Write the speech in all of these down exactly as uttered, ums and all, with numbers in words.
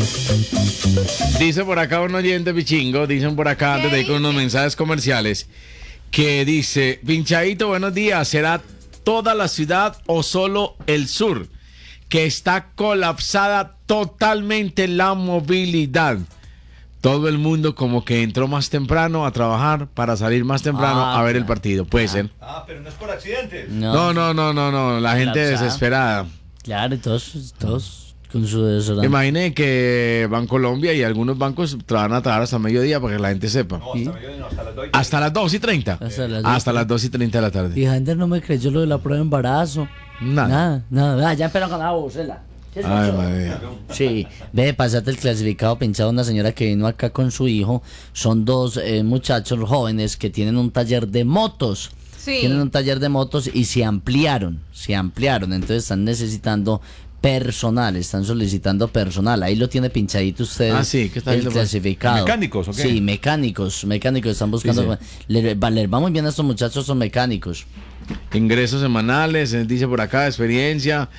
Dice por acá un oyente pichingo, dicen por acá antes de ir con unos mensajes comerciales, que dice, Pinchadito, buenos días, ¿será toda la ciudad o solo el sur? Que está colapsada totalmente la movilidad. Todo el mundo como que entró más temprano a trabajar para salir más temprano ah, a ver claro. el partido. Puede ah. ser. Ah, pero no es por accidentes. No, no, no, no, no, no. La gente colapsada. Desesperada. Claro, y todos, todos con su desodorante. Imagine que Bancolombia y algunos bancos van a trabajar hasta mediodía para que la gente sepa. No, hasta mediodía no, hasta las dos y treinta. ¿Hasta las dos y treinta? Hasta las, hasta las dos y treinta de la tarde. Y gente no me creyó lo de la prueba de embarazo. Nada. Nada, nada. Ah, ya empezó con la bucela. Ay, madre. Sí, ve, pasate el clasificado pinchado. Una señora que vino acá con su hijo. Son dos eh, muchachos jóvenes que tienen un taller de motos. Sí. Tienen un taller de motos y se ampliaron. Se ampliaron. Entonces están necesitando personal, están solicitando personal. Ahí lo tiene pinchadito usted. Ah, sí, ¿qué está el clasificado? ¿Mecánicos o qué? Sí, mecánicos, mecánicos están buscando. Sí, sí. Le, le va muy bien a estos muchachos, son mecánicos. Ingresos semanales, dice por acá, experiencia,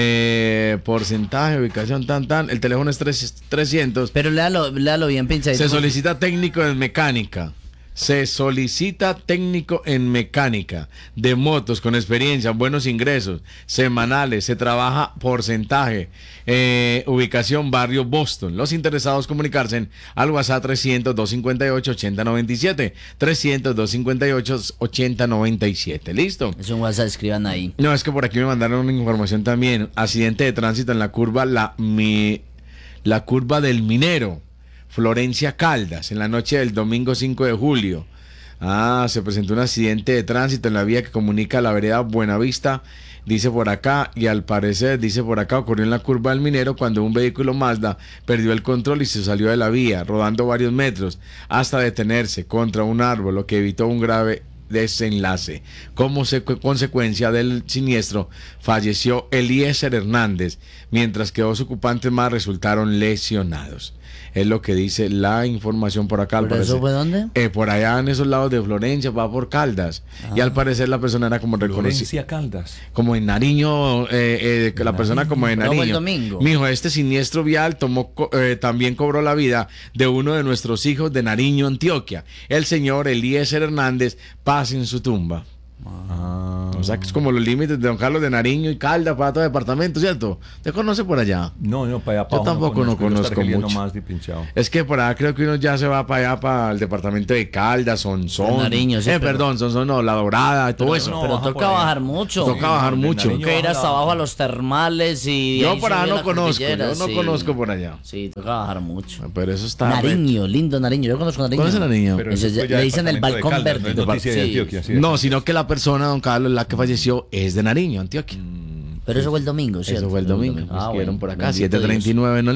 eh, porcentaje, ubicación, tan, tan. El teléfono es trescientos. Pero léalo, léalo bien, pinchadito. Se solicita técnico en mecánica. Se solicita técnico en mecánica de motos con experiencia, buenos ingresos semanales. Se trabaja porcentaje, eh, ubicación barrio Boston. Los interesados comunicarse al WhatsApp trescientos, doscientos cincuenta y ocho, ochenta noventa y siete. trescientos, doscientos cincuenta y ocho, ochenta noventa y siete. ¿Listo? Es un WhatsApp, escriban ahí. No, es que por aquí me mandaron una información también. Accidente de tránsito en la curva La, mi, la curva del Minero, Florencia Caldas, en la noche del domingo cinco de julio. Ah, se presentó un accidente de tránsito en la vía que comunica la vereda Buenavista, dice por acá, y al parecer, dice por acá, ocurrió en la curva del Minero cuando un vehículo Mazda perdió el control y se salió de la vía, rodando varios metros hasta detenerse contra un árbol, lo que evitó un grave desenlace. Como secu- consecuencia del siniestro, falleció Eliezer Hernández, mientras que dos ocupantes más resultaron lesionados. Es lo que dice la información por acá. ¿Por eso fue dónde? Eh, por allá en esos lados de Florencia, va por Caldas. Ah. Y al parecer la persona era como reconocida. Florencia Caldas. Como en Nariño, eh, eh, la persona como en Nariño. El domingo. Mijo, este siniestro vial tomó, eh, también cobró la vida de uno de nuestros hijos de Nariño, Antioquia. El señor Eliezer Hernández, paz en su tumba. Ah. O sea que es como los límites de Don Carlos de Nariño y Caldas para todo departamento, ¿cierto? ¿Te conoce por allá? No, no, para allá para Yo tampoco no conozco, no conozco mucho. Más de pinchado. Es que por allá creo que uno ya se va para allá, para el departamento de Caldas, Sonsón. Nariño, sí, eh, pero... perdón, Sonsón no, La Dorada y todo pero, eso. No, pero toca bajar mucho. Toca bajar mucho. Toca ir hasta abajo a los termales y... Yo por allá no conozco, yo no sí. conozco por allá. Sí, toca bajar mucho. Pero eso está... Nariño, lindo Nariño, yo conozco Nariño. ¿Conoce Nariño? Pero eso le dicen el balcón verde. No, sí. Antioquia, sí, no, sino que la persona, Don Carlos, la que falleció es de Nariño, Antioquia. Pero eso fue el domingo, ¿cierto? Eso fue el domingo. Ah, bueno, por acá, siete siete treinta y nueve, ¿no?